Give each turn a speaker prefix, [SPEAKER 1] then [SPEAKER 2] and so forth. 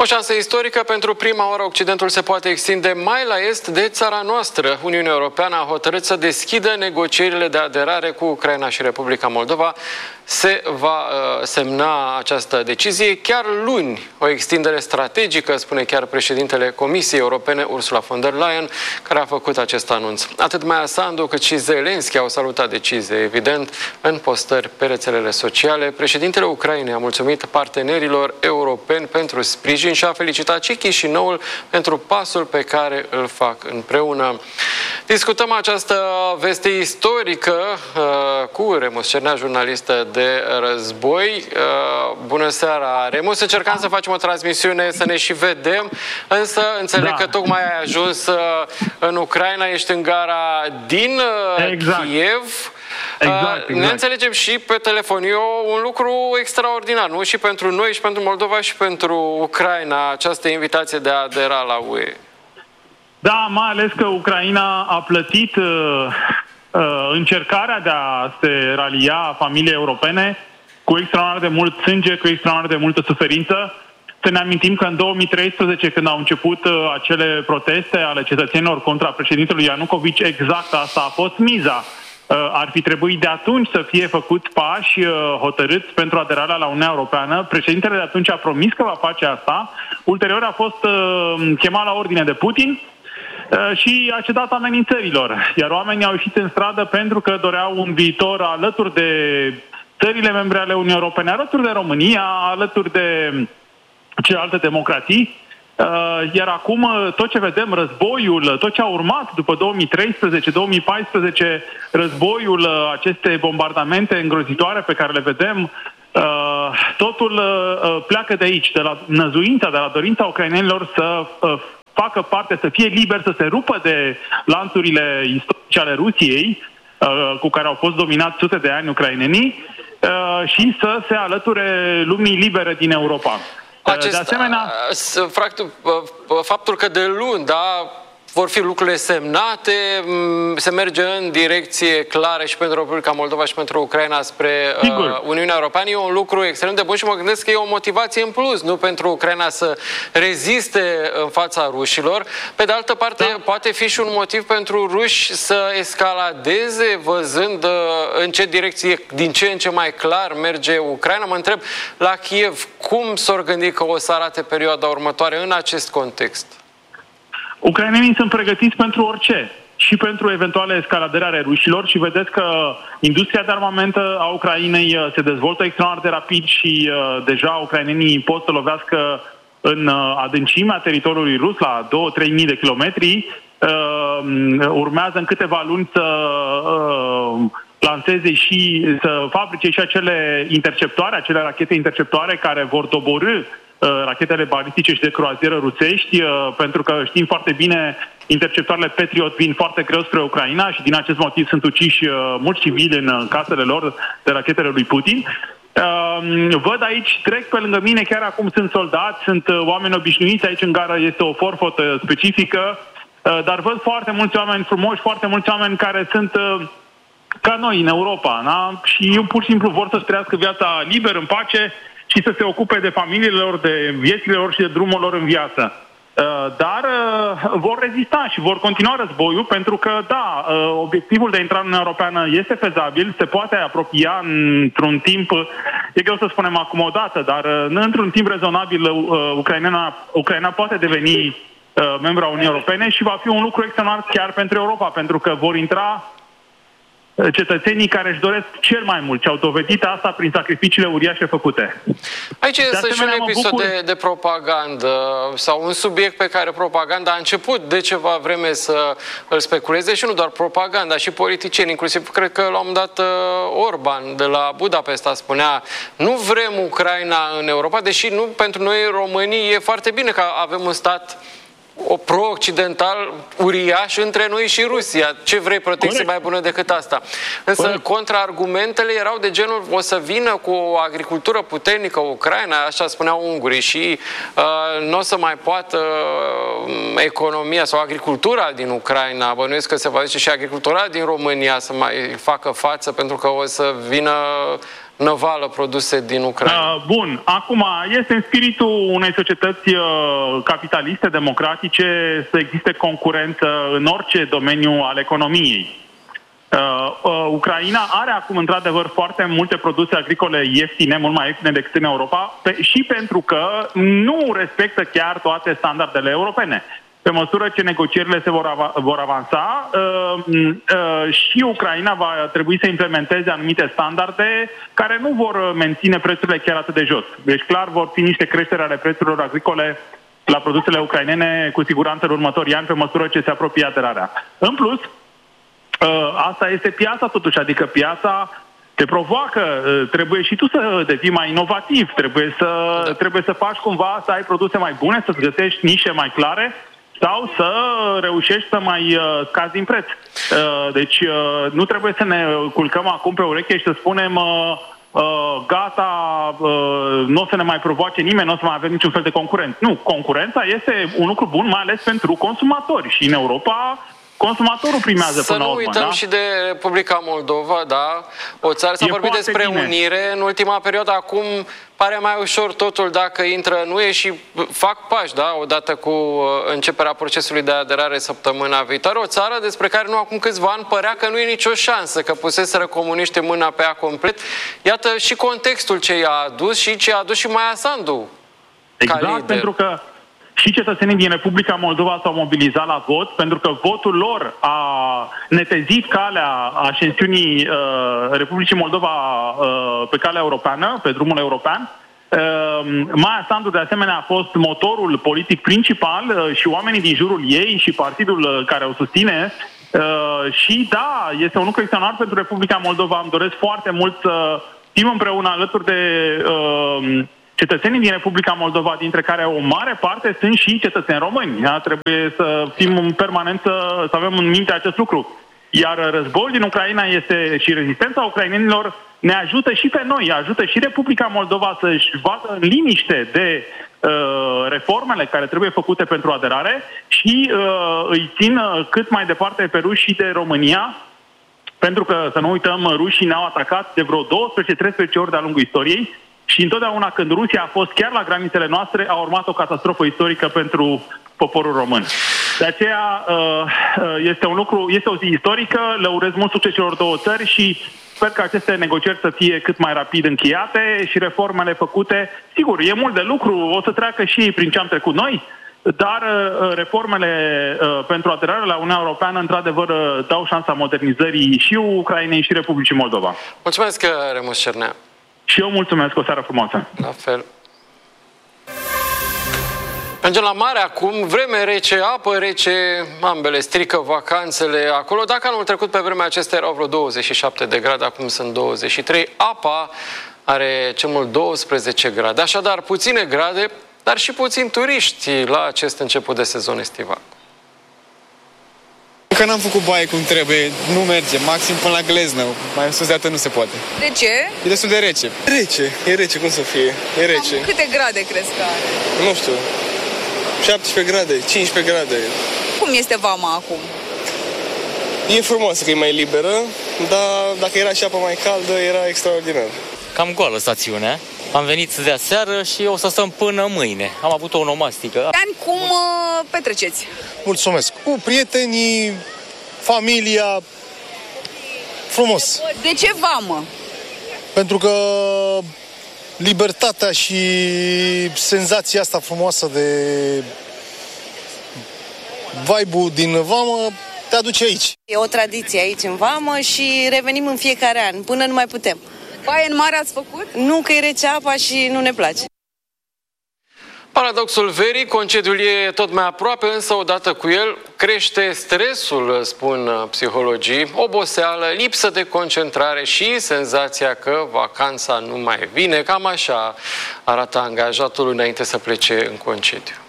[SPEAKER 1] șansă istorică. Pentru prima oară, Occidentul se poate extinde mai la est de țara noastră. Uniunea Europeană a hotărât să deschidă negocierile de aderare cu Ucraina și Republica Moldova. Se va semna această decizie chiar luni. O extindere strategică, spune chiar președintele Comisiei Europene, Ursula von der Leyen, care a făcut acest anunț. Atât Maia Sandu cât și Zelenski au salutat decizia, evident, în postări pe rețelele sociale. Președintele Ucrainei a mulțumit partenerilor europeni pentru sprijin și a felicitat și Chișinăul pentru pasul pe care îl fac împreună. Discutăm această veste istorică cu Remus Cernea, jurnalistă de război. Bună seara, Remus! Încercam să facem o transmisiune, să ne și vedem, însă înțeleg că tocmai ai ajuns în Ucraina, ești în gara din Kiev. Exact. Ne înțelegem și pe telefon. E un lucru extraordinar, nu? Și pentru noi, și pentru Moldova, și pentru Ucraina, această invitație de a adera la UE.
[SPEAKER 2] Da, mai ales că Ucraina a plătit încercarea de a se ralia familiei europene cu extraordinar de mult sânge, cu extraordinar de multă suferință. Să ne amintim că în 2013, când au început acele proteste ale cetățenilor contra președintelui Ianucovici, exact asta a fost miza. Ar fi trebuit de atunci să fie făcut pași hotărâți pentru aderarea la Uniunea Europeană. Președintele de atunci a promis că va face asta. Ulterior a fost chemat la ordine de Putin și a cedat amenințărilor. Iar oamenii au ieșit în stradă pentru că doreau un viitor alături de țările membre ale Uniunii Europene, alături de România, alături de celelalte democrații. Iar acum tot ce vedem, războiul, tot ce a urmat după 2013-2014, războiul, aceste bombardamente îngrozitoare pe care le vedem, totul pleacă de aici, de la năzuința, de la dorința ucrainenilor să facă parte, să fie liber, să se rupă de lanțurile istorice ale Rusiei, cu care au fost dominați sute de ani ucrainenii, și să se alăture lumii libere din Europa. De asemenea,
[SPEAKER 1] faptul că de luni, vor fi lucrurile semnate, se merge în direcție clară și pentru Republica Moldova și pentru Ucraina spre Uniunea Europeană. E un lucru extrem de bun și mă gândesc că e o motivație în plus, nu pentru Ucraina să reziste în fața rușilor. Pe de altă parte, poate fi și un motiv pentru ruși să escaladeze, văzând în ce direcție, din ce în ce mai clar merge Ucraina. Mă întreb, la Kiev, cum s-or gândi că o să arate perioada următoare în acest context?
[SPEAKER 2] Ucrainenii sunt pregătiți pentru orice, și pentru eventuale escaladări ale rușilor, și vedeți că industria de armament a Ucrainei se dezvoltă extraordinar de rapid și deja ucrainenii pot să lovească în adâncimea teritoriului rus, la 2-3 mii de kilometri. Urmează în câteva luni să lanseze și să fabrice și acele interceptoare, acele rachete interceptoare care vor doborî rachetele balistice și de croazieră rusești, pentru că știm foarte bine, interceptoarele Patriot vin foarte greu spre Ucraina și din acest motiv sunt uciși mulți civili în casele lor de rachetele lui Putin. Văd aici, trec pe lângă mine, chiar acum sunt soldați, sunt oameni obișnuiți, aici în gară este o forfotă specifică, dar văd foarte mulți oameni frumoși, foarte mulți oameni care sunt ca noi în Europa, da? Și pur și simplu vor să-și trăiască viața liber, în pace, și să se ocupe de familiile lor, de viețile lor și de drumul lor în viață. Dar vor rezista și vor continua războiul, pentru că, obiectivul de a intra în Uniunea Europeană este fezabil, se poate apropia într-un timp, e greu să spunem acum o dată, dar într-un timp rezonabil Ucraina poate deveni membru a Uniunii Europene și va fi un lucru extraordinar chiar pentru Europa, pentru că vor intra cetățenii care își doresc cel mai mult și au dovedit asta prin sacrificiile uriașe făcute.
[SPEAKER 1] Aici este și un episod de propagandă sau un subiect pe care propaganda a început de ceva vreme să îl speculeze, și nu doar propaganda, și politicieni, inclusiv cred că la un moment dat Orban de la Budapesta spunea: nu vrem Ucraina în Europa, deși nu, pentru noi românii e foarte bine că avem un stat pro-occidental uriaș între noi și Rusia. Ce vrei, protecție mai bună decât asta? Însă contraargumentele erau de genul: o să vină cu o agricultură puternică Ucraina, așa spuneau ungurii, și nu o să mai poată economia sau agricultura din Ucraina, bănuiesc că se va zice și agricultura din România, să mai facă față, pentru că o să vină năvală produse din Ucraina?
[SPEAKER 2] Bun, acum este în spiritul unei societăți capitaliste, democratice, să existe concurență în orice domeniu al economiei. Ucraina are acum într-adevăr foarte multe produse agricole ieftine, mult mai ieftine decât în Europa, și pentru că nu respectă chiar toate standardele europene. Pe măsură ce negocierile se vor avansa, și Ucraina va trebui să implementeze anumite standarde care nu vor menține prețurile chiar atât de jos. Deci clar vor fi niște creșteri ale prețurilor agricole la produsele ucrainene cu siguranță în următorii ani, pe măsură ce se apropie aderarea. În plus, asta este piața totuși, adică piața te provoacă, trebuie și tu să devii mai inovativ, trebuie să faci cumva să ai produse mai bune, să-ți găsești nișe mai clare sau să reușești să mai scazi din preț. Deci nu trebuie să ne culcăm acum pe ureche și să spunem gata, nu o să ne mai provoace nimeni, nu o să mai avem niciun fel de concurență. Nu, concurența este un lucru bun, mai ales pentru consumatori și în Europa consumatorul primează până la urmă.
[SPEAKER 1] Să nu uităm și de Republica Moldova, da? O țară, s-a vorbit despre unire în ultima perioadă, acum pare mai ușor totul dacă intră în UE și fac pași, da? Odată cu începerea procesului de aderare săptămâna viitoare. O țară despre care nu acum câțiva ani părea că nu e nicio șansă, că puseseră comuniștii mâna pe ea complet. Iată și contextul ce i-a adus și ce a adus și Maia Sandu.
[SPEAKER 2] Exact, pentru că și cetățenii din Republica Moldova s-au mobilizat la vot, pentru că votul lor a netezit calea ascensiunii Republicii Moldova pe calea europeană, pe drumul european. Maia Sandu, de asemenea, a fost motorul politic principal și oamenii din jurul ei și partidul care o susține. Și da, este un lucru extraordinar pentru Republica Moldova. Îmi doresc foarte mult să fim împreună alături de cetățenii din Republica Moldova, dintre care o mare parte sunt și cetățeni români. Da? Trebuie să fim în permanență, să avem în minte acest lucru. Iar războiul din Ucraina este și rezistența ucrainenilor ne ajută și pe noi, ajută și Republica Moldova să-și vadă în liniște de reformele care trebuie făcute pentru aderare și îi țin cât mai departe pe ruși și de România, pentru că, să nu uităm, rușii ne-au atacat de vreo 12-13 ori de-a lungul istoriei. Și întotdeauna când Rusia a fost chiar la granițele noastre, a urmat o catastrofă istorică pentru poporul român. De aceea este o zi istorică, le urez mult succes celor două țări și sper că aceste negocieri să fie cât mai rapid încheiate și reformele făcute. Sigur, e mult de lucru, o să treacă și ei prin ce am trecut noi, dar reformele pentru aderarea la Uniunea Europeană, într-adevăr, dau șansa modernizării și Ucrainei și Republicii Moldova.
[SPEAKER 1] Mulțumesc, Remus Cernea.
[SPEAKER 2] Și eu mulțumesc, o seară frumoasă.
[SPEAKER 1] La fel. Mergem la mare acum, vreme rece, apă rece, ambele strică vacanțele acolo. Dacă anul trecut pe vremea acestea erau vreo 27 de grade, acum sunt 23. Apa are cel mult 12 grade, așadar puține grade, dar și puțini turiști la acest început de sezon estival.
[SPEAKER 3] Că n-am făcut baie cum trebuie, nu merge, maxim până la gleznă, mai sus de atât nu se poate.
[SPEAKER 4] De ce?
[SPEAKER 3] E destul de rece. E rece, cum să fie? E rece.
[SPEAKER 4] Câte grade crezi că are?
[SPEAKER 3] Nu știu, 17 grade, 15 grade.
[SPEAKER 4] Cum este vama acum?
[SPEAKER 3] E frumoasă că e mai liberă, dar dacă era și apă mai caldă, era extraordinar.
[SPEAKER 5] Cam goală stațiunea. Am venit de aseară și o să stăm până mâine. Am avut o onomastică.
[SPEAKER 4] Ani, cum petreceți?
[SPEAKER 6] Mulțumesc. Cu prietenii, familia, frumos.
[SPEAKER 4] De ce vamă?
[SPEAKER 6] Pentru că libertatea și senzația asta frumoasă de vibe-ul din vamă te aduce aici.
[SPEAKER 7] E o tradiție aici în vamă și revenim în fiecare an, până nu mai putem.
[SPEAKER 4] Baie în mare ați făcut?
[SPEAKER 7] Nu, că e rece apa și nu ne place.
[SPEAKER 1] Paradoxul verii, concediul e tot mai aproape, însă odată cu el crește stresul, spun psihologii, oboseală, lipsă de concentrare și senzația că vacanța nu mai vine. Cam așa arată angajatul înainte să plece în concediu.